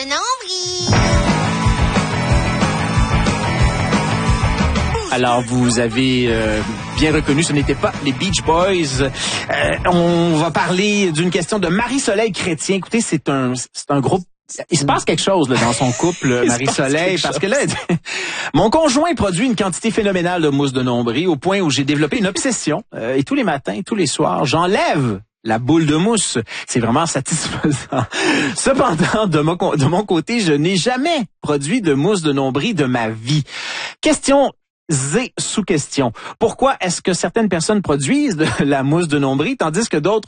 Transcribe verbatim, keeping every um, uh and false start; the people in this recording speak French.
nombril. Alors, vous avez euh, bien reconnu, ce n'était pas les Beach Boys. Euh, on va parler d'une question de Marie-Soleil Chrétien. Écoutez, c'est un, c'est un groupe. Il se passe quelque chose là, dans son couple, Marie-Soleil, parce que là, mon conjoint produit une quantité phénoménale de mousse de nombril au point où j'ai développé une obsession. Euh, et tous les matins, tous les soirs, j'enlève la boule de mousse. C'est vraiment satisfaisant. Cependant, de mon, de mon côté, je n'ai jamais produit de mousse de nombril de ma vie. Question Z sous question. Pourquoi est-ce que certaines personnes produisent de la mousse de nombril tandis que d'autres